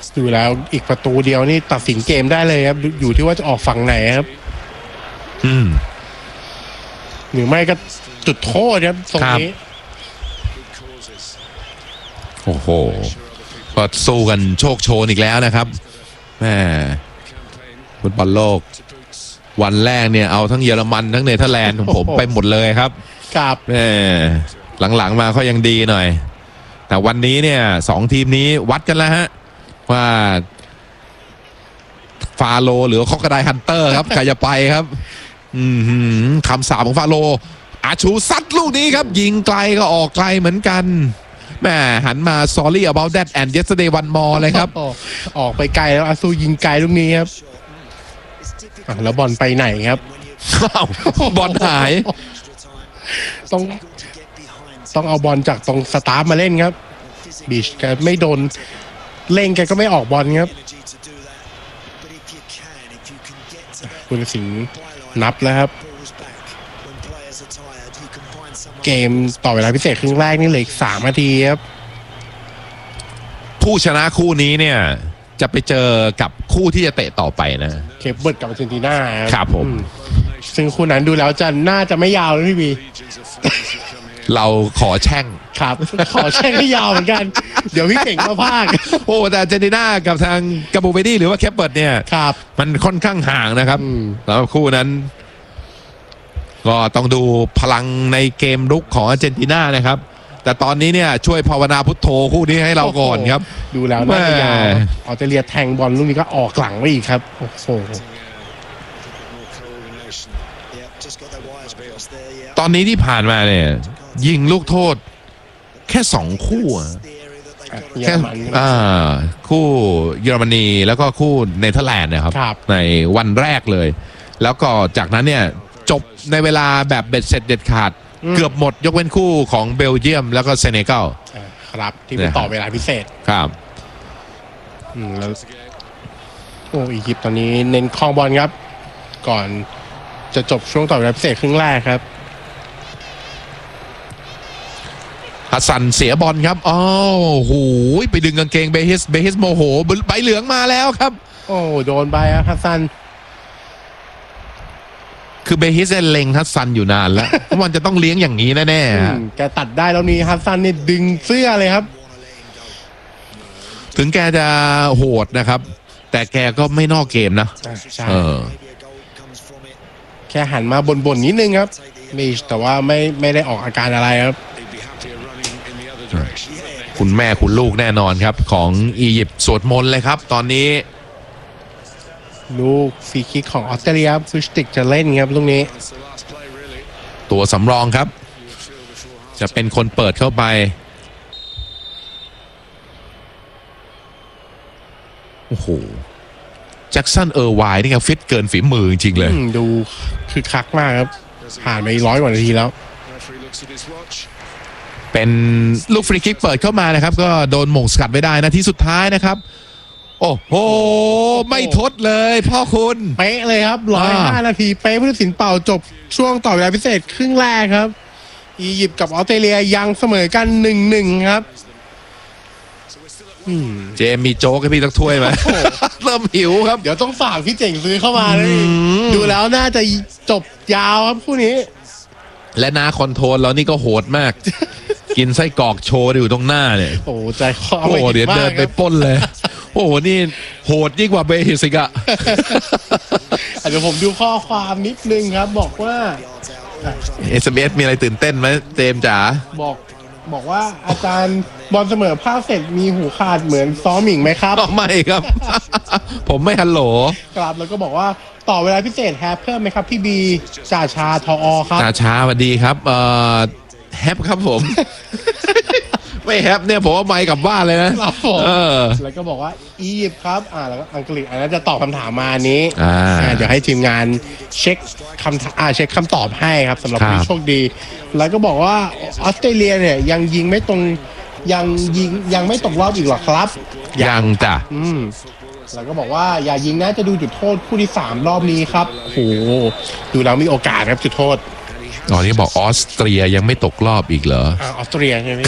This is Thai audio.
ดูแล้วอีกประตูเดียวนี่ตัดสินเกมได้เลยครับอยู่ที่ว่าจะออกฝั่งไหนครับหรือไม่ก็จุดโทษครับตรงนี้โอ้โหก็สู้กันโชคโชนอีกแล้วนะครับแม่ฟุตบอลโลกวันแรกเนี่ยเอาทั้งเยอรมันทั้งเนเธอร์แลนด์ของผมไปหมดเลยครับครับหลังๆมาเขายังดีหน่อยแต่วันนี้เนี่ย2ทีมนี้วัดกันแล้วฮะว่าฟาโลหรือคอกระไดฮันเตอร์ครับใครจะไปครับคำสาปของฟาโลอาชูซัดลูกนี้ครับยิงไกลก็ออกไกลเหมือนกันแม่หันมา sorry about that and yesterday one more เลยครับออกไปไกลแล้วอาซูยิงไกลลูกนี้ครับแล้วบอลไปไหนครับบอลหายต้องเอาบอลจากตรงสตาร์ฟมาเล่นครับบีชแกไม่โดนเล่งแกก็ไม่ออกบอลครับคุณสิงห์นับแล้วครับเกมต่อเวลาพิเศษครึ่งแรกนี่เหลืออีก3 นาทีครับผู้ชนะคู่นี้เนี่ยจะไปเจอกับคู่ที่จะเตะต่อไปนะเคปเบิร์ดกับอาร์เจนตินาครับผมซึ่งคู่นั้นดูแล้วจะน่าจะไม่ยาวเลยพี่บีเราขอแช่งครับขอแช่งให้ยาวเหมือนกันเดี๋ยวพี่เก่งมาพากโอ้แต่อาร์เจนตินากับทางกาโบเวดีหรือว่าเคปเบิร์ดเนี่ยครับมันค่อนข้างห่างนะครับแล้วคู่นั้นก็ต้องดูพลังในเกมรุกของอาร์เจนตินานะครับแต่ตอนนี้เนี่ยช่วยภาวนาพุทโธคู่นี้ให้เราก่อนครับดูแล้วน่าจะยาวออสเตรเลียแทงบอลลูกนี้ก็ออกหลังไปอีกครับโอ้โหตอนนี้ที่ผ่านมาเนี่ยยิงลูกโทษแค่2 คู่แค่คู่เยอรมนีแล้วก็คู่เนเธอร์แลนด์นะครับในวันแรกเลยแล้วก็จากนั้นเนี่ยจบในเวลาแบบเบ็ดเสร็จเด็ดขาดเกือบหมดยกเว้นคู่ของเบลเยียมแล้วก็เซเนกัลครับที่ไปต่อเวลาพิเศษครับแล้วโอ้อียิปต์ตอนนี้เน้นครองบอลครับก่อนจะจบช่วงต่อเวลาพิเศษครึ่งแรกครับฮัสซันเสียบอลครับอ้าวโหไปดึงกางเกงเบฮิสโมโหใบเหลืองมาแล้วครับโอ้โดนใบฮัสซันคือเบฮิสเล็งฮัสซันอยู่นานแล้วเพราะมันจะต้องเลี้ยงอย่างนี้แน่ๆแกตัดได้แล้วนี่ฮัสซันนี่ดึงเสื้อเลยครับถึงแกจะโหดนะครับแต่แกก็ไม่นอกเกมนะใช่แค่หันมาบ่นนิดนึงครับแต่ว่าไม่ได้ออกอาการอะไรครับคุณแม่คุณลูกแน่นอนครับของอียิปต์สวดมนต์เลยครับตอนนี้ลูกฟรีคิกของออสเตรเลียฟูสติกจะเล่นครับลูกนี้ตัวสำรองครับจะเป็นคนเปิดเข้าไปโอ้โหแจ็คสันไวน์นี่ครับฟิตเกินฝีมือจริงๆเลยดูคือคักมากครับผ่านไป100 กว่านาทีแล้วเป็นลูกฟรีคิกเปิดเข้ามานะครับก็โดนหม่งสกัดไม่ได้นะที่สุดท้ายนะครับโอ้โหไม่ทดเลยพ่อคุณเป๊ะเลยครับ105 นาทีเป๊ะผู้ตัดสินเป่าจบช่วงต่อเวลาพิเศษครึ่งแรกครับอียิปต์กับออสเตรเลียยังเสมอกัน 1-1 ครับเจมมีโจ๊กให้พี่สักถ้วยไหมเริ่มหิวครับเดี๋ยวต้องฝากพี่เจ๋งซื้อเข้ามาเลยดูแล้วน่าจะจบยาวครับคู่นี้และนาคอนโทรลแล้วนี่ก็โหดมากกินไส้กรอกโชว์อยู่ตรงหน้าเนี่ยโอ้ใจคอโอ้เดี๋ยวเดินไปป้นเลยโอ้นี่โหดยิ่งกว่าเบฮิสิกะเดี๋ยวผมดูข้อความนิดนึงครับบอกว่า SMS มีอะไรตื่นเต้นไหมเจมจ๋าบอกว่าอาจารย์บอลเสมอภาคเสร็จมีหูขาดเหมือนซ้อมหมิงไหมครับไม่ครับผมไม่ฮัลโหลครับแล้วก็บอกว่าต่อเวลาพิเศษแฮปเพิ่มไหมครับพี่บีจ่าชาทอครับจ่าชาสวัสดีครับแฮปครับผมไม่แฮปเนี่ยผมว่าไม่กลับบ้านเลยนะครับผมแล้วก็บอกว่าอียิปต์ครับแล้วก็อังกฤษอันนั้นจะตอบคำถามมานี้เดี๋ยวให้ทีมงานเช็คคำตอบให้ครับสำหรับผู้โชคดีแล้วก็บอกว่าออสเตรเลียเนี่ยยังยิงไม่ตรงยังไม่ตกรอบอีกหรอครับยังจ้ะแล้วก็บอกว่าอย่ายิงนะจะดูจุดโทษคู่ที่3รอบนี้ครับโหดูแล้วมีโอกาสครับจุดโทษตอนนี้บอกออสเตรียยังไม่ตกรอบอีกเหรอออสเตรียใช่ไหม